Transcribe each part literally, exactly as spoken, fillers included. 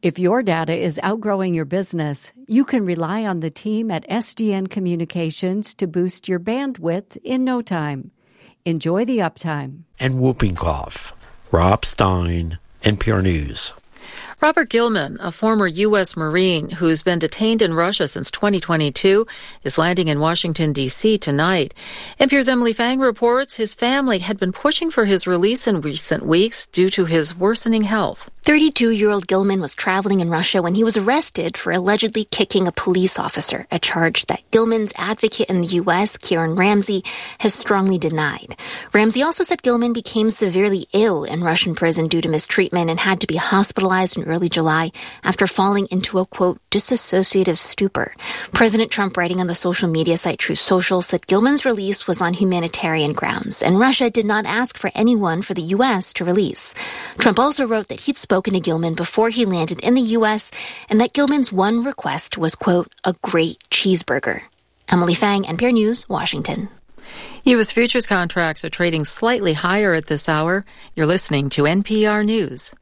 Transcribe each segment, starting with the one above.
If your data is outgrowing your business, you can rely on the team at S D N Communications to boost your bandwidth in no time. Enjoy the uptime. And whooping cough. Rob Stein, N P R News. Robert Gilman, a former U S Marine who's been detained in Russia since twenty twenty-two, is landing in Washington, D C tonight. N P R's Emily Fang reports his family had been pushing for his release in recent weeks due to his worsening health. thirty-two-year-old Gilman was traveling in Russia when he was arrested for allegedly kicking a police officer, a charge that Gilman's advocate in the U S, Kieran Ramsey, has strongly denied. Ramsey also said Gilman became severely ill in Russian prison due to mistreatment and had to be hospitalized in early July after falling into a, quote, dissociative stupor. President Trump, writing on the social media site Truth Social, said Gilman's release was on humanitarian grounds, and Russia did not ask for anyone for the U S to release. Trump also wrote that he'd spoken to Gilman before he landed in the U S and that Gilman's one request was, quote, a great cheeseburger. Emily Fang, N P R News, Washington. U S futures contracts are trading slightly higher at this hour. You're listening to N P R News.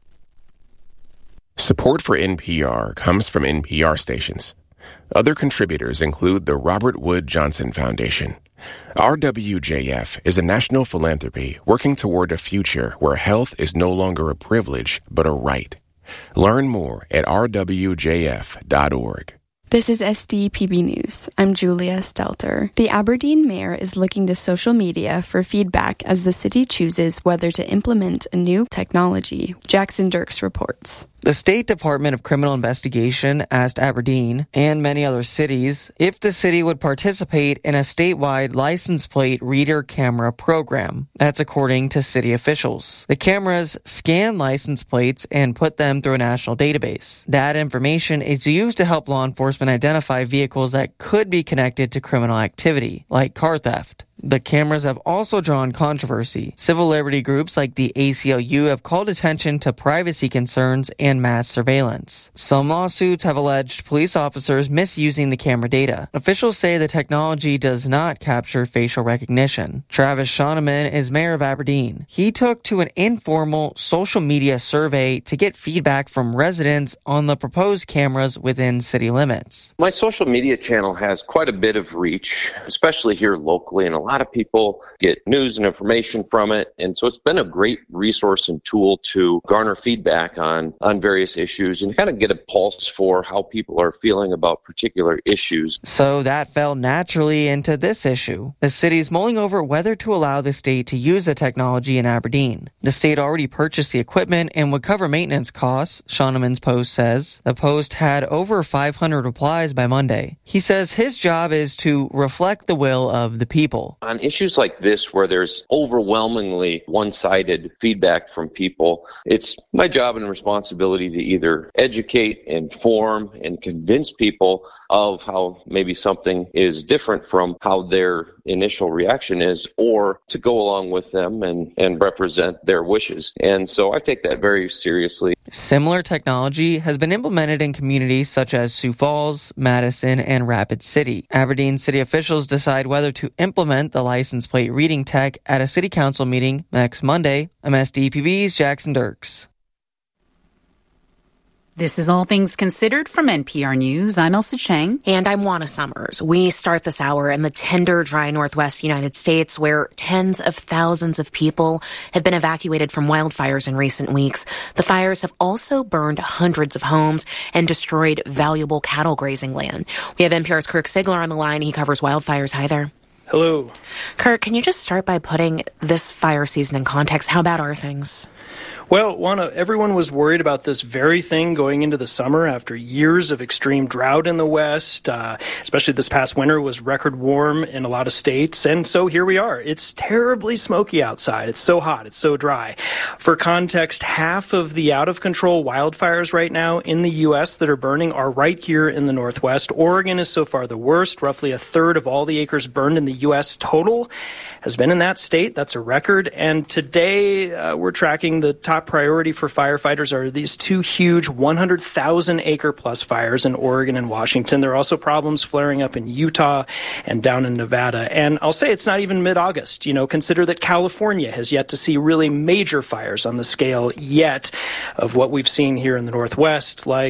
Support for N P R comes from N P R stations. Other contributors include the Robert Wood Johnson Foundation. R W J F is a national philanthropy working toward a future where health is no longer a privilege, but a right. Learn more at r w j f dot org. This is S D P B News. I'm Julia Stelter. The Aberdeen mayor is looking to social media for feedback as the city chooses whether to implement a new technology. Jackson Dirks reports. The State Department of Criminal Investigation asked Aberdeen and many other cities if the city would participate in a statewide license plate reader camera program. That's according to city officials. The cameras scan license plates and put them through a national database. That information is used to help law enforcement identify vehicles that could be connected to criminal activity, like car theft. The cameras have also drawn controversy. Civil liberty groups like the A C L U have called attention to privacy concerns and mass surveillance. Some lawsuits have alleged police officers misusing the camera data. Officials say the technology does not capture facial recognition. Travis Shoneman is mayor of Aberdeen. He took to an informal social media survey to get feedback from residents on the proposed cameras within city limits. My social media channel has quite a bit of reach, especially here locally, and a lot A lot of people get news and information from it, and so it's been a great resource and tool to garner feedback on, on various issues and kind of get a pulse for how people are feeling about particular issues. So that fell naturally into this issue. The city's mulling over whether to allow the state to use the technology in Aberdeen. The state already purchased the equipment and would cover maintenance costs, Shoneman's post says. The post had over five hundred replies by Monday. He says his job is to reflect the will of the people. On issues like this, where there's overwhelmingly one-sided feedback from people, it's my job and responsibility to either educate, inform, and convince people of how maybe something is different from how their initial reaction is, or to go along with them and, and represent their wishes. And so I take that very seriously. Similar technology has been implemented in communities such as Sioux Falls, Madison, and Rapid City. Aberdeen city officials decide whether to implement the license plate reading tech at a city council meeting next Monday. I'm S D P B's Jackson Dirks. This is All Things Considered from N P R News. I'm Elsa Chang. And I'm Juana Summers. We start this hour in the tender, dry Northwest United States, where tens of thousands of people have been evacuated from wildfires in recent weeks. The fires have also burned hundreds of homes and destroyed valuable cattle grazing land. We have N P R's Kirk Sigler on the line. He covers wildfires. Hi there. Hello. Kirk, can you just start by putting this fire season in context? How bad are things? Well, Juana, everyone was worried about this very thing going into the summer after years of extreme drought in the West, uh, especially this past winter was record warm in a lot of states. And so here we are. It's terribly smoky outside. It's so hot. It's so dry. For context, half of the out-of-control wildfires right now in the U S that are burning are right here in the Northwest. Oregon is so far the worst. Roughly a third of all the acres burned in the U S total has been in that state. That's a record. And today uh, we're tracking the top priority for firefighters are these two huge one hundred thousand acre plus fires in Oregon and Washington. There are also problems flaring up in Utah and down in Nevada. And I'll say it's not even mid-August. You know, consider that California has yet to see really major fires on the scale yet of what we've seen here in the Northwest, like